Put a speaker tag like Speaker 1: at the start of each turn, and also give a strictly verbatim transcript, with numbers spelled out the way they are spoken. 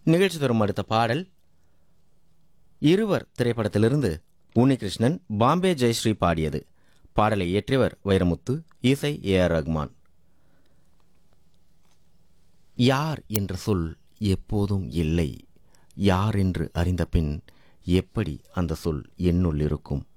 Speaker 1: நிகழ்ச்சி தரும் அடுத்த பாடல் இருவர் திரைப்படத்திலிருந்து உன்னிகிருஷ்ணன், பாம்பே ஜெயஸ்ரீ பாடியது. பாடலை இயற்றியவர் வைரமுத்து, இசை ஏ ஆர் ரஹ்மான். யார் என்ற சொல் எப்போதும் இல்லை, யார் என்று அறிந்த பின் எப்படி அந்த சொல் என்னுள் இருக்கும்.